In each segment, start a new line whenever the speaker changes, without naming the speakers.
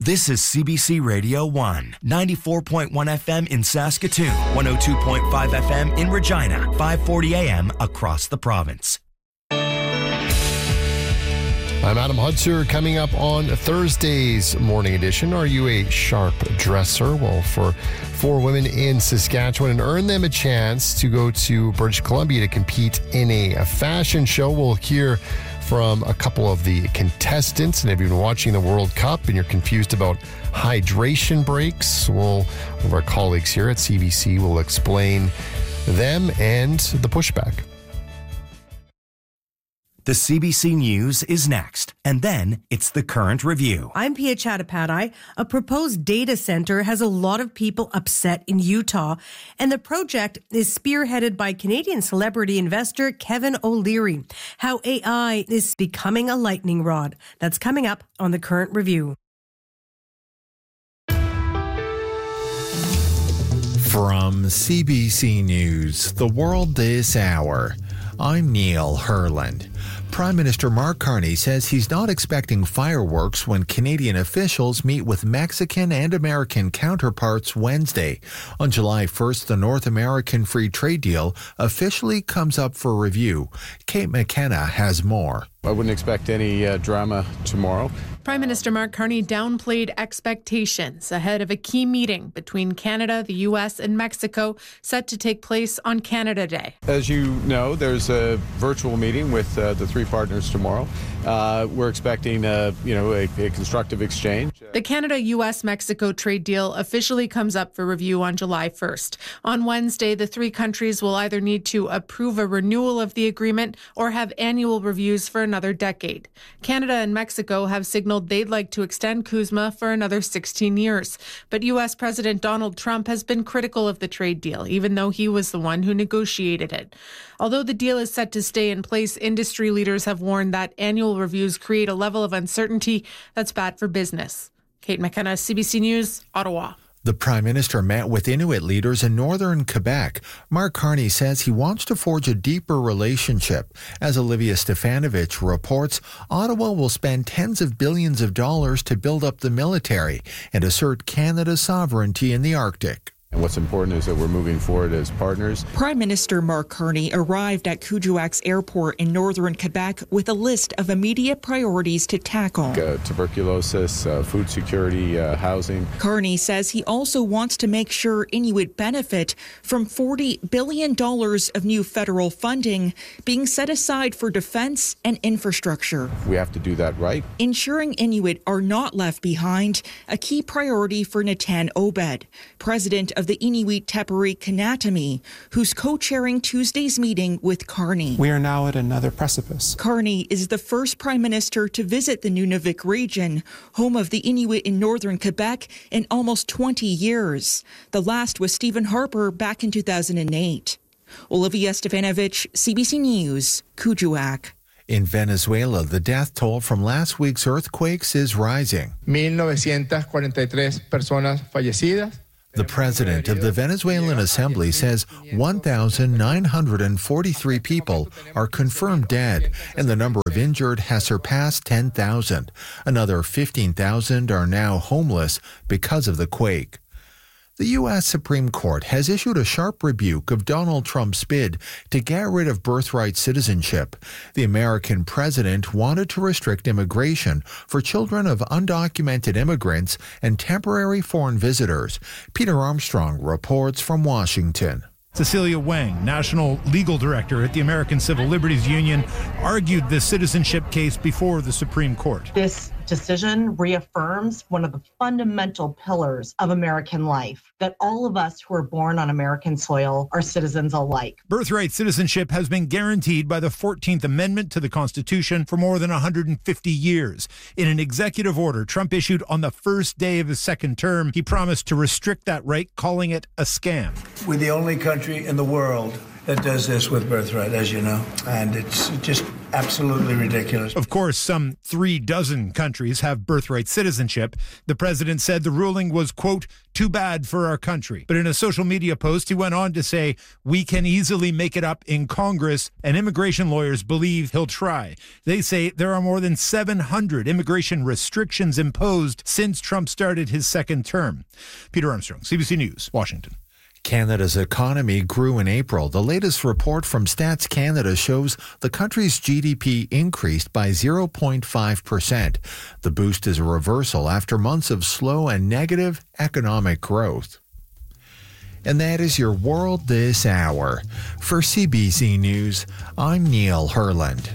This is CBC Radio 1, 94.1 FM in Saskatoon, 102.5 FM in Regina, 540 AM across the province.
I'm Adam Hudser. Coming up on Thursday's morning edition, are you a sharp dresser? Well, for 4 women in Saskatchewan, and earn them a chance to go to British Columbia to compete in a fashion show. We'll hear from a couple of the contestants. And if you've been watching the World Cup and you're confused about hydration breaks, well, one of our colleagues here at CBC will explain them and the pushback.
The CBC News is next, and then it's the Current Review.
I'm Pia Chattopadhyay. A proposed data center has a lot of people upset in Utah, and the project is spearheaded by Canadian celebrity investor Kevin O'Leary. How AI is becoming a lightning rod. That's coming up on the Current Review.
From CBC News, The World This Hour, I'm Neil Herland. Prime Minister Mark Carney says he's not expecting fireworks when Canadian officials meet with Mexican and American counterparts Wednesday. On July 1st, the North American Free Trade Deal officially comes up for review. Kate McKenna has more.
I wouldn't expect any drama tomorrow.
Prime Minister Mark Carney downplayed expectations ahead of a key meeting between Canada, the U.S. and Mexico set to take place on Canada Day.
As you know, there's a virtual meeting with the 3 partners tomorrow. We're expecting a constructive exchange.
The Canada-U.S.-Mexico trade deal officially comes up for review on July 1st. On Wednesday, the 3 countries will either need to approve a renewal of the agreement or have annual reviews for another decade. Canada and Mexico have signaled they'd like to extend CUSMA for another 16 years. But U.S. President Donald Trump has been critical of the trade deal, even though he was the one who negotiated it. Although the deal is set to stay in place, industry leaders have warned that annual reviews create a level of uncertainty that's bad for business. Kate McKenna, CBC News, Ottawa.
The Prime Minister met with Inuit leaders in northern Quebec. Mark Carney says he wants to forge a deeper relationship. As Olivia Stefanovich reports, Ottawa will spend tens of billions of dollars to build up the military and assert Canada's sovereignty in the Arctic.
And what's important is that we're moving forward as partners.
Prime Minister Mark Carney arrived at Kuujjuaq's airport in northern Quebec with a list of immediate priorities to tackle.
Tuberculosis, food security, housing.
Carney says he also wants to make sure Inuit benefit from $40 billion of new federal funding being set aside for defense and infrastructure.
We have to do that right.
Ensuring Inuit are not left behind, a key priority for Natan Obed, president of the Inuit Teperi Kanatami, who's co-chairing Tuesday's meeting with Carney.
We are now at another precipice.
Carney is the first prime minister to visit the Nunavik region, home of the Inuit in northern Quebec, in almost 20 years. The last was Stephen Harper back in 2008. Olivia Stefanovich, CBC News, Kuujjuaq.
In Venezuela, the death toll from last week's earthquakes is rising.
1,943 personas fallecidas.
The president of the Venezuelan Assembly says 1,943 people are confirmed dead, and the number of injured has surpassed 10,000. Another 15,000 are now homeless because of the quake. The U.S. Supreme Court has issued a sharp rebuke of Donald Trump's bid to get rid of birthright citizenship. The American president wanted to restrict immigration for children of undocumented immigrants and temporary foreign visitors. Peter Armstrong reports from Washington.
Cecilia Wang, National Legal Director at the American Civil Liberties Union, argued the citizenship case before the Supreme Court.
This decision reaffirms one of the fundamental pillars of American life, that all of us who are born on American soil are citizens alike.
Birthright citizenship has been guaranteed by the 14th Amendment to the Constitution for more than 150 years. In an executive order Trump issued on the first day of his second term, he promised to restrict that right, calling it a scam.
We're the only country in the world that does this with birthright, as you know, and it's just absolutely ridiculous.
Of course, some 36 countries have birthright citizenship. The president said the ruling was, quote, too bad for our country. But in a social media post, he went on to say, we can easily make it up in Congress, and immigration lawyers believe he'll try. They say there are more than 700 immigration restrictions imposed since Trump started his second term. Peter Armstrong, CBC News, Washington.
Canada's economy grew in April. The latest report from Stats Canada shows the country's GDP increased by 0.5%. The boost is a reversal after months of slow and negative economic growth. And that is your world this hour. For CBC News, I'm Neil Herland.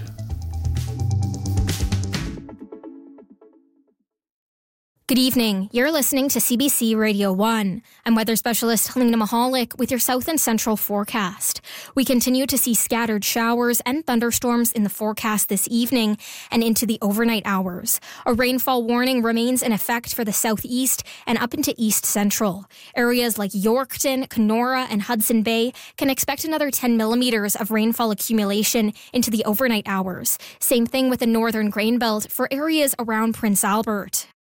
Good evening. You're listening to CBC Radio 1. I'm weather specialist Helena Mahalik with your south and central forecast. We continue to see scattered showers and thunderstorms in the forecast this evening and into the overnight hours. A rainfall warning remains in effect for the southeast and up into east central. Areas like Yorkton, Kenora, and Hudson Bay can expect another 10 millimeters of rainfall accumulation into the overnight hours. Same thing with the northern grain belt for areas around Prince Albert.